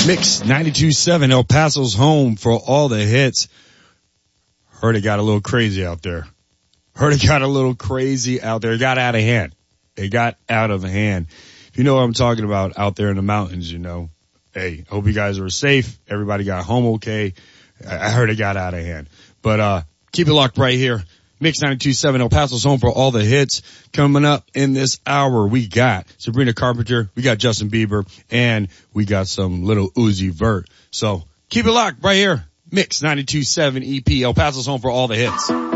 Mix 92.7, El Paso's home for all the hits. Heard it got a little crazy out there. It got out of hand. It got out of hand. If you know what I'm talking about out there in the mountains, you know. Hey, hope you guys are safe. Everybody got home okay. I heard it got out of hand. But keep it locked right here. Mix 92.7, El Paso's home for all the hits. Coming up in this hour, we got Sabrina Carpenter, we got Justin Bieber, and we got some little Uzi Vert. So keep it locked right here. Mix 92.7 EP, El Paso's home for all the hits.